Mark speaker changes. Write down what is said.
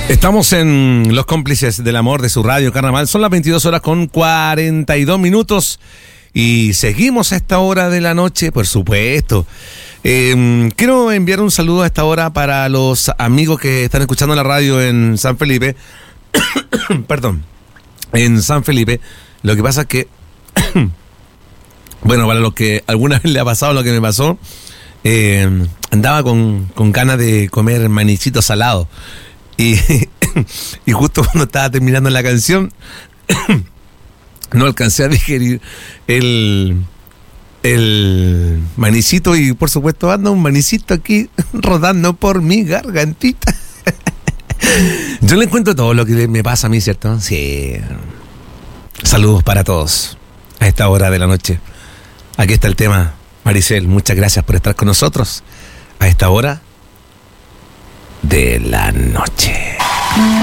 Speaker 1: Estamos en Los Cómplices del Amor de su radio Carnaval. Son las 22 horas con 42 minutos y seguimos a esta hora de la noche, por supuesto. Quiero enviar un saludo a esta hora para los amigos que están escuchando la radio en San Felipe. Perdón, en San Felipe. Lo que pasa es que, bueno, para los que alguna vez le ha pasado lo que me pasó, andaba con ganas de comer manicito salado. Y justo cuando estaba terminando la canción, no alcancé a digerir el manicito y por supuesto anda un manicito aquí rodando por mi gargantita. Yo le cuento todo lo que me pasa a mí, ¿cierto? Sí. Saludos para todos a esta hora de la noche. Aquí está el tema, Maricel. Muchas gracias por estar con nosotros a esta hora de la noche.